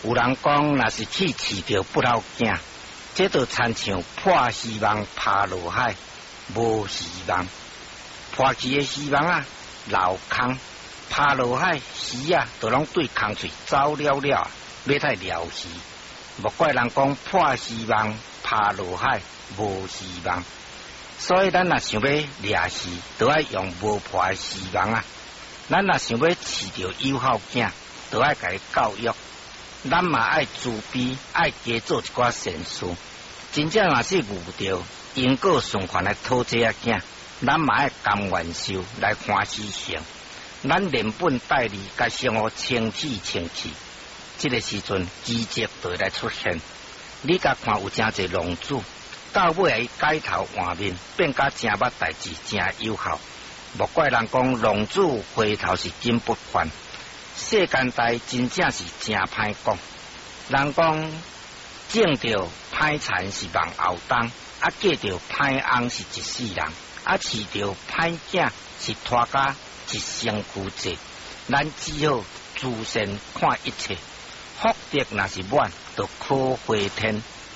有人讲，若是去饲着不老囝，这就亲像破希望爬落海，无希望。破去的希望啊，留空；爬落海鱼啊，都拢对空嘴走了了，要太了鱼。莫怪人讲破希望爬落海，无希望。所以咱若想要掠鱼，都爱用无破的希望啊。咱若想要饲着友好囝，都爱甲伊教育。咱嘛爱自卑，爱加做一寡善事。真正若是遇着因果循环的讨债仔囝，咱嘛爱甘愿受来欢喜行。咱连本带利，甲生活清气清气。这个时阵，奇迹就会来出现。你甲看有真侪浪子，到尾伊改头换面，变甲真捌代志，真有效。莫怪人讲浪子回头是金不换。世间代真正是真歹讲，人讲种着歹田是望后冬，啊嫁着歹翁是一世人，啊饲着歹囝是拖家一生负债。咱只好自身看一切，福德若是满，就可回天；